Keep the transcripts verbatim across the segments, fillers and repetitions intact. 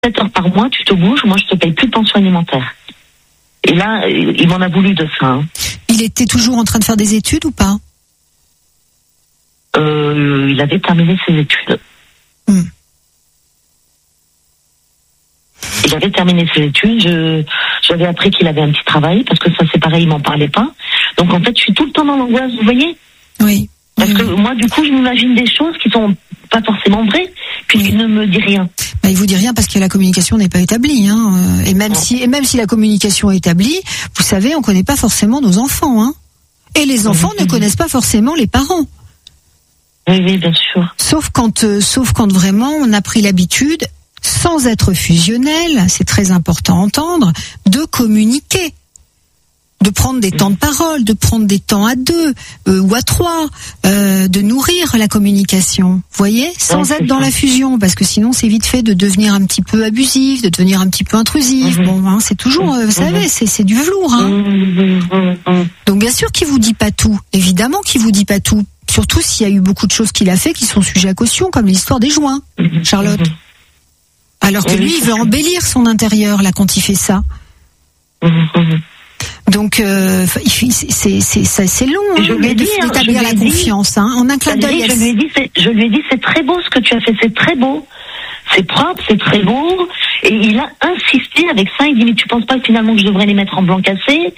sept heures par mois, tu te bouges, moi je te paye plus de pension alimentaire. Et là, il m'en a voulu de ça. Hein. Il était toujours en train de faire des études ou pas? euh, Il avait terminé ses études. Hmm. Il avait terminé ses études. Je, j'avais appris qu'il avait un petit travail, parce que ça c'est pareil, il m'en parlait pas. Donc en fait, je suis tout le temps dans l'angoisse, vous voyez? Oui. Parce oui, que oui. moi, du coup, je m'imagine des choses qui sont pas forcément vraies, puisqu'il oui. ne me dit rien. Bah, il vous dit rien parce que la communication n'est pas établie, hein. Et même ouais. si, et même si la communication est établie, vous savez, on connaît pas forcément nos enfants, hein. Et les enfants mmh. ne connaissent pas forcément les parents. Oui, oui, bien sûr. Sauf quand, euh, sauf quand vraiment on a pris l'habitude, sans être fusionnel, c'est très important à entendre, de communiquer. De prendre des temps de parole, de prendre des temps à deux euh, ou à trois, euh, de nourrir la communication, vous voyez, sans ouais, être dans ça. La fusion, parce que sinon c'est vite fait de devenir un petit peu abusif, de devenir un petit peu intrusif. Mm-hmm. Bon, hein, c'est toujours, euh, vous mm-hmm. savez, c'est, c'est du velours. Hein. Mm-hmm. Donc bien sûr qu'il vous dit pas tout, évidemment qu'il vous dit pas tout, surtout s'il y a eu beaucoup de choses qu'il a fait qui sont sujets à caution, comme l'histoire des joints, mm-hmm. Charlotte. Mm-hmm. Alors que oui, lui, il veut embellir son intérieur là quand il fait ça. Mm-hmm. Donc euh, c'est, c'est, c'est, c'est long hein, de, dit, d'établir la confiance. Hein. En un clin d'œil. Je lui ai dit, c'est, je lui ai dit, c'est très beau ce que tu as fait, c'est très beau, c'est propre, c'est très beau. Et il a insisté avec ça. Il dit mais tu penses pas que finalement je devrais les mettre en blanc cassé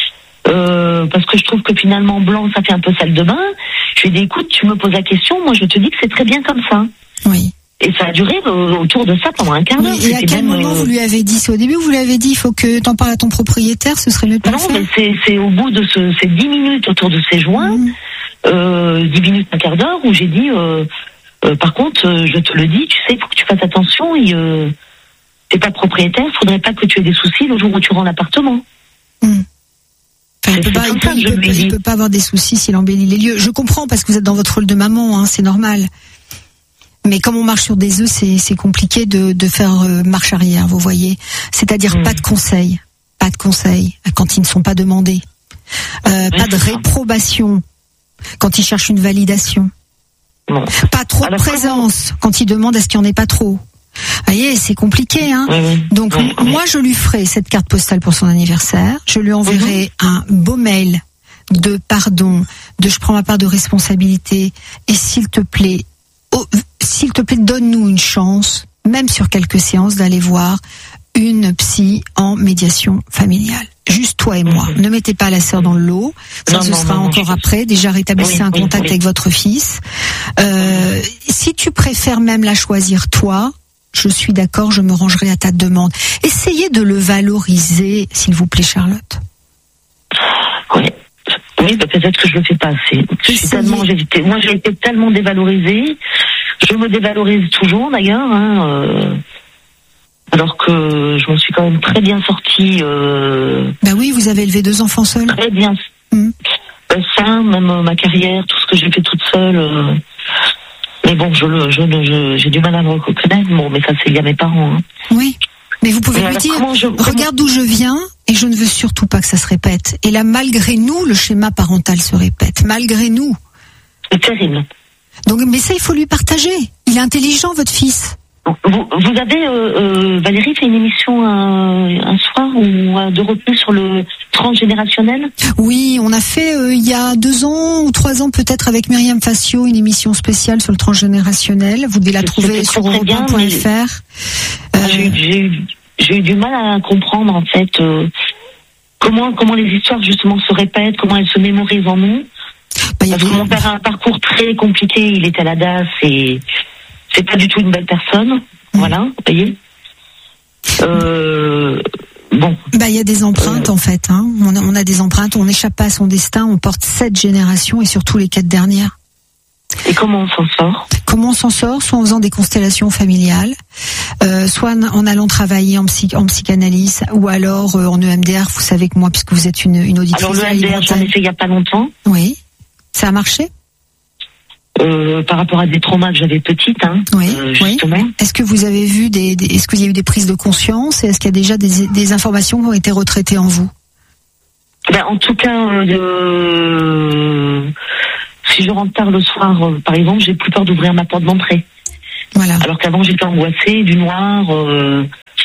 euh, parce que je trouve que finalement blanc ça fait un peu salle de bain. Je lui ai dit écoute, tu me poses la question, moi je te dis que c'est très bien comme ça. Oui. Et ça a duré euh, autour de ça pendant un quart d'heure. Oui, et à quel moment euh... vous lui avez dit? C'est au début vous lui avez dit il faut que t'en parles à ton propriétaire, ce serait mieux de pas Non, le faire. mais c'est, c'est au bout de ce, ces dix minutes autour de ces joints, mmh. euh, dix minutes, un quart d'heure, où j'ai dit euh, euh, par contre, euh, je te le dis, tu sais, il faut que tu fasses attention, et, euh, t'es pas propriétaire, faudrait pas que tu aies des soucis le jour où tu rends l'appartement. Mmh. Enfin, il peut pas, il peut, il peut, il peut pas avoir des soucis s'il embellit les lieux. Je comprends parce que vous êtes dans votre rôle de maman, hein, c'est normal. Mais comme on marche sur des œufs, c'est, c'est compliqué de, de faire euh, marche arrière, vous voyez. C'est-à-dire mmh. pas de conseils, pas de conseils quand ils ne sont pas demandés, euh, oui, pas de réprobation quand ils cherchent une validation, non. Pas trop Alors, de présence comment... quand ils demandent est-ce qu'il n'y en ait pas trop. Vous voyez, c'est compliqué, hein. Oui, oui. Donc oui, oui. moi, je lui ferai cette carte postale pour son anniversaire. Je lui enverrai mmh. un beau mail de pardon, de je prends ma part de responsabilité et s'il te plaît. Oh, s'il te plaît, donne-nous une chance, même sur quelques séances, d'aller voir une psy en médiation familiale. Juste toi et moi. Mmh. Ne mettez pas la sœur dans le lot. Ça, non, ce non, sera non, encore non, après. Déjà, rétablissez oui, un contact oui, oui. avec votre fils. Euh, si tu préfères même la choisir toi, je suis d'accord, je me rangerai à ta demande. Essayez de le valoriser, s'il vous plaît, Charlotte. Oui. Oui, bah peut-être que je le fais pas assez. Je suis tellement, j'ai été, moi j'ai été tellement dévalorisée. Je me dévalorise toujours d'ailleurs, hein, euh, alors que je m'en suis quand même très bien sortie. Euh, bah oui, vous avez élevé deux enfants seuls. Très bien. Mmh. Euh, ça, même euh, ma carrière, tout ce que j'ai fait toute seule. Euh, mais bon, je le, je, je, j'ai du mal à le reconnaître. Bon, mais ça c'est lié à mes parents. Hein. Oui. Mais vous pouvez mais lui dire, je, regarde d'où je viens et je ne veux surtout pas que ça se répète. Et là, malgré nous, le schéma parental se répète. Malgré nous. C'est terrible. Donc, mais ça, il faut lui partager. Il est intelligent, votre fils. Vous, vous avez, euh, euh, Valérie, fait une émission euh, un soir ou euh, de repli sur le transgénérationnel? Oui, on a fait euh, il y a deux ans ou trois ans peut-être avec Myriam Facio une émission spéciale sur le transgénérationnel. Vous devez la trouver sur europe un point f r. Euh... J'ai, j'ai, eu, j'ai eu du mal à comprendre en fait euh, comment comment les histoires justement se répètent, comment elles se mémorisent en nous. Bah, Parce que mon père a un parcours très compliqué, il était à la D A S et c'est pas du tout une belle personne. Mmh. Voilà, vous voyez. Euh, bon. Bah, il y a des empreintes euh, en fait. Hein. On, a, on a des empreintes, on n'échappe pas à son destin, on porte sept générations et surtout les quatre dernières. Et comment on s'en sort? Comment on s'en sort? Soit en faisant des constellations familiales, euh, soit en allant travailler en, psy, en psychanalyse, ou alors euh, en E M D R. Vous savez que moi, puisque vous êtes une, une auditrice. Alors le E M D R, j'en ai fait il y a pas longtemps. Oui. Ça a marché? Euh, par rapport à des traumas que j'avais petite, hein. Oui. Euh, justement. Oui. Est-ce que vous avez vu des, des est-ce qu'il y a eu des prises de conscience et est-ce qu'il y a déjà des, des informations qui ont été retraitées en vous? Ben, en tout cas, euh, si je rentre tard le soir, euh, par exemple, j'ai plus peur d'ouvrir ma porte d'entrée. Voilà. Alors qu'avant j'étais angoissée, du noir, euh,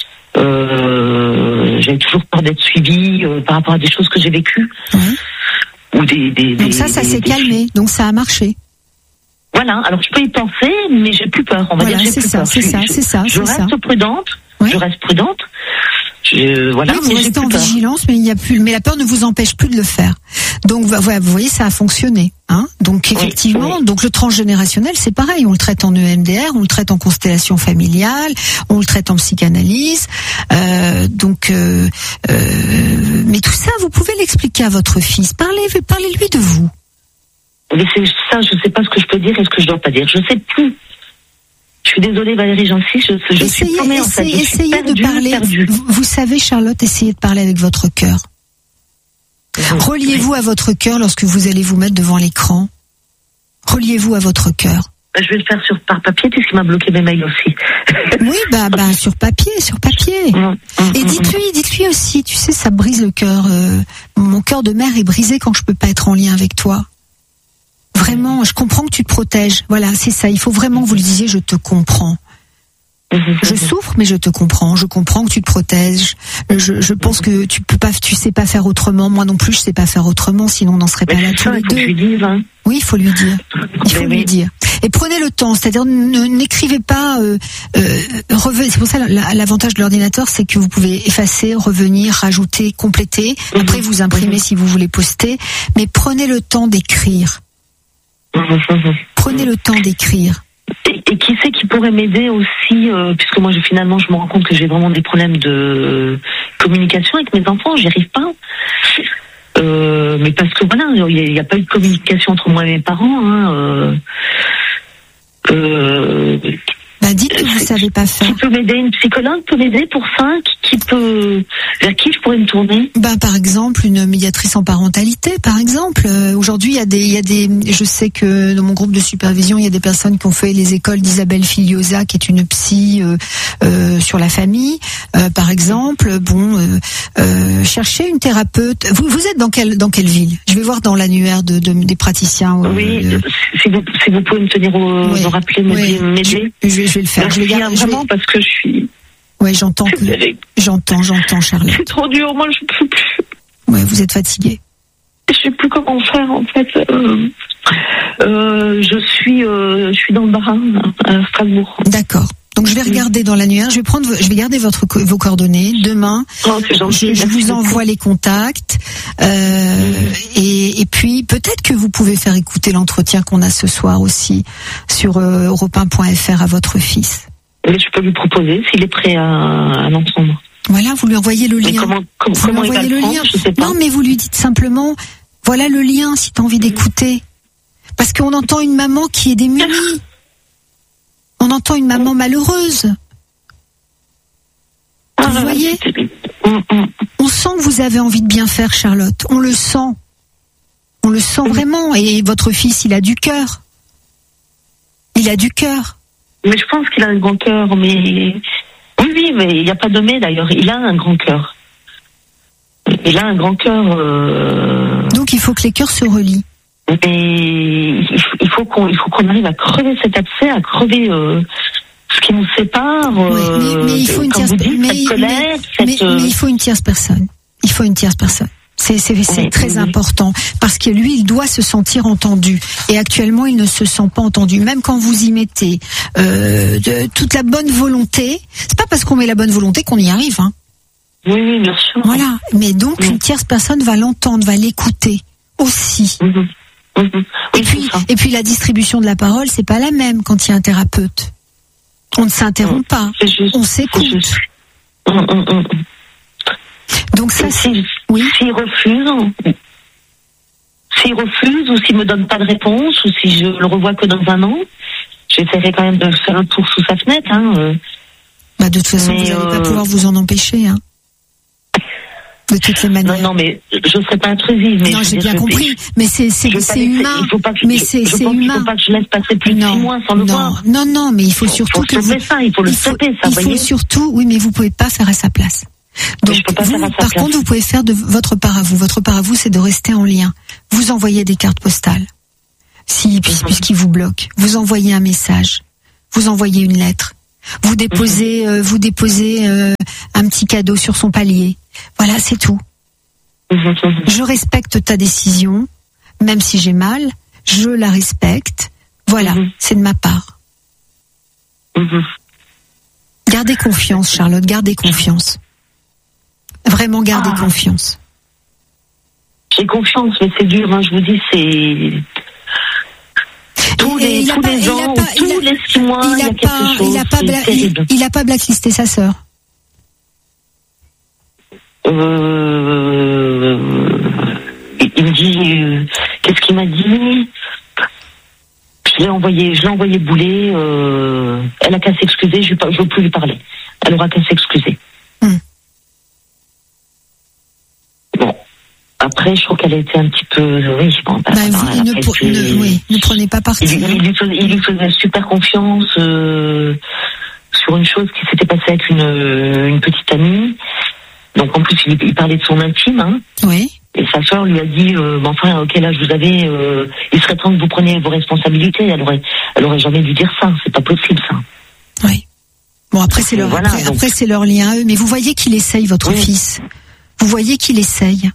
euh, j'avais toujours peur d'être suivie euh, par rapport à des choses que j'ai vécues. Ouais. Ou des, des, Donc des, ça, ça des, s'est des... calmé, donc ça a marché. Voilà, alors je peux y penser, mais j'ai plus peur. On va voilà, dire j'ai c'est plus ça, peur. c'est je, ça, je, c'est ça, je c'est reste ça. prudente, Ouais. je reste prudente. Je, voilà, oui, vous mais restez en peur. vigilance, mais il y a plus, mais la peur ne vous empêche plus de le faire. Donc, voilà, vous voyez, ça a fonctionné, hein. Donc, effectivement, oui, oui. donc le transgénérationnel, c'est pareil. On le traite en E M D R, on le traite en constellation familiale, on le traite en psychanalyse. Euh, donc, euh, euh, mais tout ça, vous pouvez l'expliquer à votre fils. Parlez, parlez-lui de vous. Mais c'est ça, je sais pas ce que je peux dire et ce que je dois pas dire. Je sais plus. Je suis désolée Valérie Jancy, je, je essayez, suis paumée en fait. Essayez, Je suis essayez perdue, de parler. perdue. Vous, vous savez, Charlotte, essayez de parler avec votre cœur. Mmh. Reliez-vous à votre cœur lorsque vous allez vous mettre devant l'écran. Reliez-vous à votre cœur. Je vais le faire sur par papier puisqu'il m'a bloqué mes mails aussi. Oui, bah, bah sur papier, sur papier. Mmh, mmh, Et dites-lui, dites-lui aussi, tu sais, ça brise le cœur. Euh, mon cœur de mère est brisé quand je peux pas être en lien avec toi. Vraiment, je comprends que tu te protèges. Voilà, c'est ça. Il faut vraiment que vous le disiez, je te comprends. Je souffre, mais je te comprends. Je comprends que tu te protèges. Je, je pense que tu peux pas, tu sais pas faire autrement. Moi non plus, je sais pas faire autrement. Sinon, on n'en serait pas mais là tous les deux. Je lui dise, hein. Oui, il faut lui dire. Il faut mais lui oui. dire. Et prenez le temps. C'est-à-dire, ne, n'écrivez pas. Euh, euh, revenez. C'est pour ça la, l'avantage de l'ordinateur, c'est que vous pouvez effacer, revenir, rajouter, compléter. Mm-hmm. Après, vous imprimez mm-hmm. si vous voulez poster. Mais prenez le temps d'écrire. Mm-hmm. Prenez le temps d'écrire. Et, et qui sait qui pourrait m'aider aussi, euh, puisque moi, je, finalement, je me rends compte que j'ai vraiment des problèmes de communication avec mes enfants, j'y arrive pas. Euh, mais parce que voilà, il n'y a, a pas eu de communication entre moi et mes parents. Hein, euh, euh, bah, dites que vous savez pas faire. Qui peut m'aider? Une psychologue peut m'aider pour ça? Qui, qui peut, vers qui je pourrais me tourner? Bah, par exemple, une médiatrice en parentalité, par exemple. Euh, aujourd'hui, il y a des, il y a des, je sais que dans mon groupe de supervision, il y a des personnes qui ont fait les écoles d'Isabelle Filiosa, qui est une psy euh, euh, sur la famille, euh, par exemple. Bon, euh, euh, cherchez une thérapeute. Vous, vous êtes dans quelle, dans quelle ville? Je vais voir dans l'annuaire de, de des praticiens. Euh, oui, euh, si vous, si vous pouvez me tenir au, oui, me rappeler, m'aider. Oui, je, je, vais, je vais le faire. Merci, je vais garder, vraiment, je vais... parce que je suis. Ouais, j'entends que, j'entends, j'entends, Charlotte. C'est trop dur, moi je peux plus. Ouais, vous êtes fatiguée. Je sais plus comment faire en fait. Euh, euh, je suis, euh, je suis dans le Bas-Rhin, à Strasbourg. D'accord. Donc je vais regarder dans l'annuaire. Je vais prendre, je vais garder votre vos coordonnées. Demain, oh, gentil, je, je vous envoie les contacts. Euh, et, et puis peut-être que vous pouvez faire écouter l'entretien qu'on a ce soir aussi sur euh, europe un point f r à votre fils. Mais je peux lui proposer s'il est prêt à, à l'entendre. Voilà, vous lui envoyez le lien. Mais comment, comment, vous comment lui envoyez il va le le prendre, lien. Je sais pas. Non, mais vous lui dites simplement, voilà le lien si tu as envie d'écouter. Parce qu'on entend une maman qui est démunie. On entend une maman malheureuse. Ah, vous voyez, on sent que vous avez envie de bien faire, Charlotte. On le sent. On le sent vraiment. Et votre fils, il a du cœur. Il a du cœur. Mais je pense qu'il a un grand cœur, mais... Oui, oui, mais il n'y a pas de mais d'ailleurs. Il a un grand cœur. Il a un grand cœur... Euh... Donc il faut que les cœurs se relient. Mais il faut qu'on, il faut qu'on arrive à crever cet abcès, à crever euh, ce qui nous sépare. Oui, mais, mais il faut une tierce personne. Mais, colère, mais, cette... mais, mais il faut une tierce personne. Il faut une tierce personne. C'est, c'est, c'est oui, très oui. important parce que lui, il doit se sentir entendu. Et actuellement, il ne se sent pas entendu. Même quand vous y mettez euh, de, toute la bonne volonté, c'est pas parce qu'on met la bonne volonté qu'on y arrive. Hein. Oui, oui, bien sûr. Voilà. Mais donc, oui. une tierce personne va l'entendre, va l'écouter aussi. Mm-hmm. Mm-hmm. Oui, et puis, et puis la distribution de la parole, c'est pas la même quand il y a un thérapeute. On ne s'interrompt mm. pas. Juste, on s'écoute. Mm, mm, mm. Donc ça, si, oui. S'il refuse, s'il refuse ou s'il me donne pas de réponse ou si je le revois que dans un an, j'essaierai quand même de faire un tour sous sa fenêtre. Hein, euh. Bah de toute façon, mais vous n'allez euh... pas pouvoir vous en empêcher. Hein. De toutes les manières. Non, non, mais je ne serai pas intrusive. Mais non, j'ai bien compris. Mais c'est, c'est, c'est humain. Il faut pas que, mais c'est, je c'est pense humain. Il ne faut pas que je laisse passer plus de non, six mois sans le non, voir. Non, non, mais il faut, il faut surtout faut que vous. Ça, il faut le stopper, ça, il faut voyez. surtout, oui, mais vous pouvez pas faire à sa place. Donc, je peux pas vous, faire à sa par place. contre, vous pouvez faire de votre part à vous. Votre part à vous, c'est de rester en lien. Vous envoyez des cartes postales. Si, mm-hmm. puisqu'il vous bloque. Vous envoyez un message. vous envoyez une lettre. Vous déposez, mmh. euh, vous déposez euh, un petit cadeau sur son palier. Voilà, c'est tout. Mmh. Je respecte ta décision, même si j'ai mal, je la respecte. Voilà, mmh. c'est de ma part. Mmh. Gardez confiance, Charlotte, gardez confiance. Vraiment, gardez ah. confiance. J'ai confiance, mais c'est dur, hein, je vous dis, c'est... Tous les, tous pas, les ans, pas, tous a, les six mois, il y a quelque pas, chose. Il a pas, bla- il, il a pas blacklisté sa sœur. Euh, il me dit, euh, qu'est-ce qu'il m'a dit? Je l'ai envoyé, je l'ai envoyé bouler. Euh, elle a qu'à s'excuser. Je ne veux plus lui parler. Elle aura qu'à s'excuser. Mm. Bon. Après, je trouve qu'elle a été un petit peu, oui, bon, bah, bah, vous, ne, pour, ne, oui, ne prenez pas parti. Il, il, lui faisait, il lui faisait super confiance euh, sur une chose qui s'était passée avec une, une petite amie. Donc en plus, il, il parlait de son intime. Hein. Oui. Et sa soeur lui a dit, euh, bah, enfin, quel âge vous avez euh, il serait temps que vous preniez vos responsabilités. Elle aurait, elle aurait jamais dû dire ça. C'est pas possible, ça. Oui. Bon, après, c'est leur, voilà, après, donc... après, c'est leur lien à eux. Mais vous voyez qu'il essaye, votre oui. fils. Vous voyez qu'il essaye.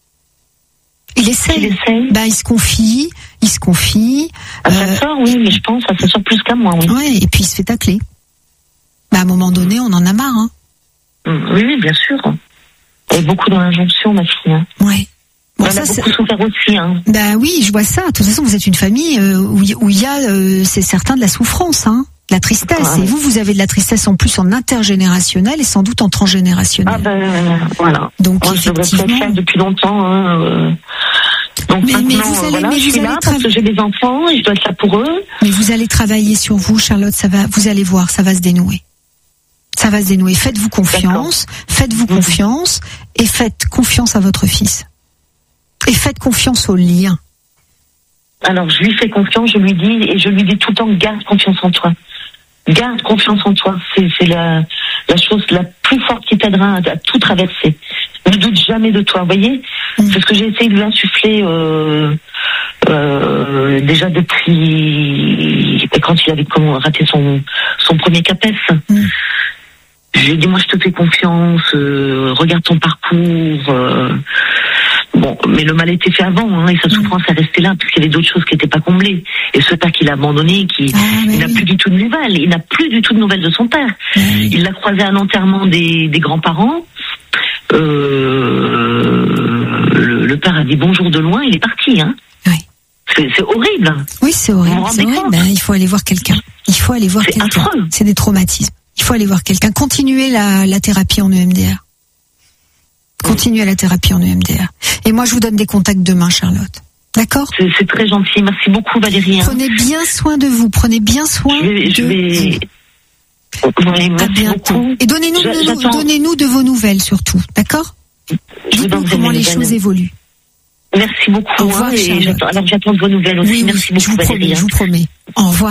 Il essaye. Il essaye. Bah, il se confie, il se confie. À sa euh, sœur, oui, mais je pense à sa sœur plus qu'à moi, oui. Ouais, et puis il se fait tacler. Bah, à un moment donné, on en a marre, hein. Oui, oui, bien sûr. Elle est beaucoup dans l'injonction, ma fille. Hein. Ouais. Bon, elle ça, a beaucoup souffert aussi, hein. Bah oui, je vois ça. De toute façon, vous êtes une famille euh, où il y a, euh, c'est certain, de la souffrance, hein. De la tristesse. Ah, et vous, vous avez de la tristesse en plus en intergénérationnel et sans doute en transgénérationnel. Ah ben, euh, voilà. Donc, moi, effectivement... je devrais faire depuis longtemps, hein. Euh... Donc mais, maintenant, mais vous allez, voilà, mais je vous suis allez là tra... parce que j'ai des enfants et je dois être là pour eux. Mais vous allez travailler sur vous, Charlotte, ça va, vous allez voir, ça va se dénouer. Ça va se dénouer. Faites-vous confiance, D'accord. faites-vous mmh. confiance et faites confiance à votre fils. Et faites confiance au lien. Alors, je lui fais confiance, je lui dis, et je lui dis tout le temps, garde confiance en toi. Garde confiance en toi. C'est, c'est la, la chose la plus forte qui t'aidera à, à tout traverser. Ne doute jamais de toi, vous voyez. Mmh. C'est ce que j'ai essayé de lui insuffler euh, euh, déjà depuis quand il avait raté son, son premier CAPES. Mmh. Je lui ai dit, moi je te fais confiance, euh, regarde ton parcours. Euh, bon, mais le mal était fait avant, hein, et sa souffrance est restée là, puisqu'il y avait d'autres choses qui n'étaient pas comblées. Et ce père qu'il a abandonné, qui, ah, il n'a oui. plus du tout de nouvelles, il n'a plus du tout de nouvelles de son père. Oui. Il l'a croisé à l'enterrement des, des grands-parents. Euh, le, le père a dit bonjour de loin, il est parti. Hein. Oui. C'est, c'est horrible. Oui, c'est horrible. C'est horrible. Ben, il faut aller voir quelqu'un. Il faut aller voir c'est quelqu'un. Affreux. C'est des traumatismes. Il faut aller voir quelqu'un. Continuez la, la thérapie en E M D R. Continuez la thérapie en E M D R. Et moi, je vous donne des contacts demain, Charlotte. D'accord ? C'est, c'est très gentil. Merci beaucoup, Valérie. Prenez bien soin de vous. Prenez bien soin je vais, de je vais... vous. Oui, à bientôt. Beaucoup. Et donnez-nous, de, donnez-nous de vos nouvelles, surtout. D'accord ? Dites-nous comment les choses évoluent. Merci beaucoup. Au revoir, hein, et j'attends, alors, j'attends de vos nouvelles aussi. Oui, Merci oui, beaucoup, je vous Valérie. Promets, je vous promets. Au revoir.